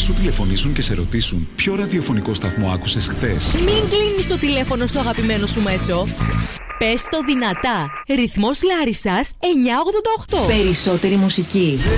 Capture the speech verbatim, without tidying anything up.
σου τηλεφωνήσουν και σε ρωτήσουν ποιο ραδιοφωνικό σταθμό άκουσες χθες. Μην κλείνεις το τηλέφωνο στο αγαπημένο σου μέσο. Πες το δυνατά. Ρυθμός Λάρισσας εννιακόσια ογδόντα οκτώ. Περισσότερη μουσική.